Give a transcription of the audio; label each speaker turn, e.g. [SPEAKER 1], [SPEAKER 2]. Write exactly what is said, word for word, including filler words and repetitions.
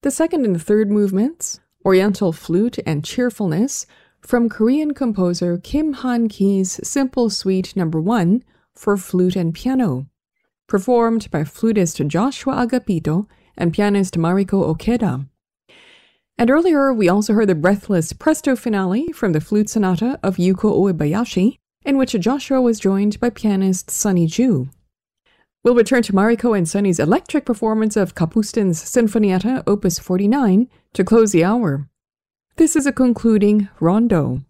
[SPEAKER 1] The second and third movements, Oriental Flute and Cheerfulness, from Korean composer Kim Han-ki's Simple Suite Number one for flute and piano, performed by flutist Joshua Agapito and pianist Mariko Okeda. And earlier, we also heard the breathless presto finale from the flute sonata of Yuko Uebayashi, in which Joshua was joined by pianist Sunny Ju. We'll return to Mariko and Sunny's electric performance of Kapustin's Sinfonietta Opus forty-nine to close the hour. This is a concluding rondo.